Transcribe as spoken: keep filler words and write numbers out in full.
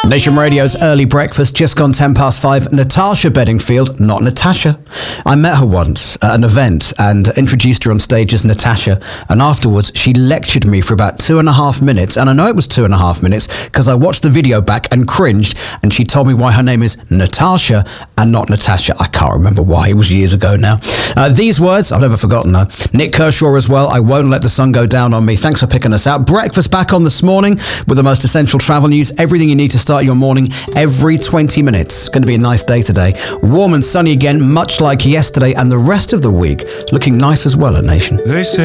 Nation Radio's early breakfast, just gone ten past five. Natasha Bedingfield, not Natasha. I met her once at an event and introduced her on stage as Natasha. And afterwards, she lectured me for about two and a half minutes. And I know it was two and a half minutes because I watched the video back and cringed. And she told me why her name is Natasha and not Natasha. I can't remember why. It was years ago now. Uh, these words, I've never forgotten her. Nick Kershaw as well. I won't let the sun go down on me. Thanks for picking us out. Breakfast back on this morning with the most essential travel news. Everything you need to start your morning every twenty minutes. Going to be a nice day today. Warm and sunny again, much like yesterday, and the rest of the week looking nice as well at Nation. They say